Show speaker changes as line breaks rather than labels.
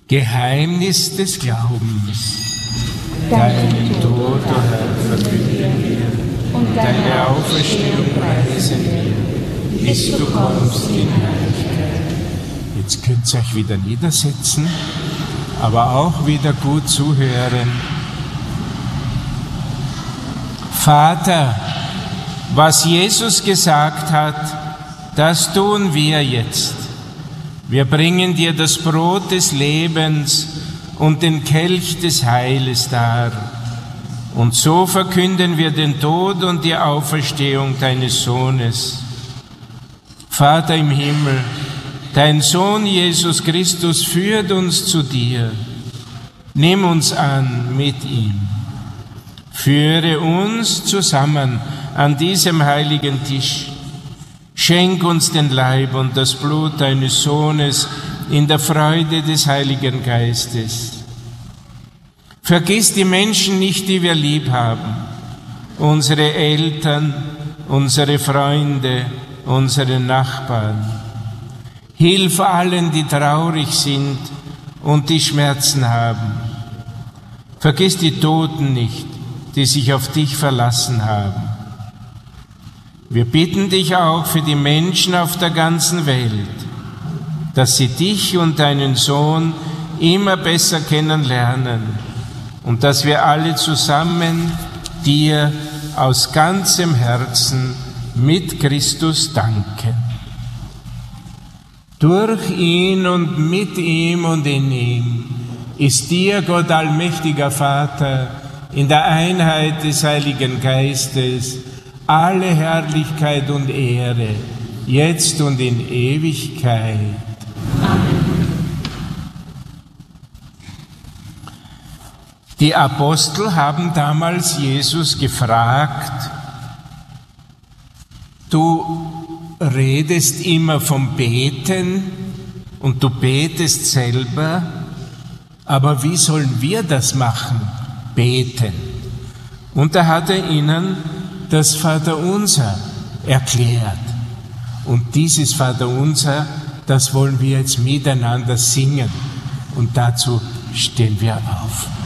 Geheimnis des Glaubens. Deinen Tod, o Herr, verkünden wir, und deine Auferstehung preisen wir, bis du kommst in Herrlichkeit. Jetzt könnt ihr euch wieder niedersetzen, aber auch wieder gut zuhören. Vater, was Jesus gesagt hat, das tun wir jetzt. Wir bringen dir das Brot des Lebens und den Kelch des Heiles dar. Und so verkünden wir den Tod und die Auferstehung deines Sohnes. Vater im Himmel, dein Sohn Jesus Christus führt uns zu dir. Nimm uns an mit ihm. Führe uns zusammen an diesem heiligen Tisch. Schenk uns den Leib und das Blut deines Sohnes in der Freude des Heiligen Geistes. Vergiss die Menschen nicht, die wir lieb haben, unsere Eltern, unsere Freunde, unsere Nachbarn. Hilf allen, die traurig sind und die Schmerzen haben. Vergiss die Toten nicht, die sich auf dich verlassen haben. Wir bitten dich auch für die Menschen auf der ganzen Welt, dass sie dich und deinen Sohn immer besser kennenlernen und dass wir alle zusammen dir aus ganzem Herzen mit Christus danken. Durch ihn und mit ihm und in ihm ist dir, Gott allmächtiger Vater, in der Einheit des Heiligen Geistes, alle Herrlichkeit und Ehre, jetzt und in Ewigkeit.
Amen.
Die Apostel haben damals Jesus gefragt, du redest immer vom Beten und du betest selber, aber wie sollen wir das machen, beten? Und da hat er ihnen das Vaterunser erklärt. Und dieses Vaterunser, das wollen wir jetzt miteinander singen. Und dazu stehen wir auf.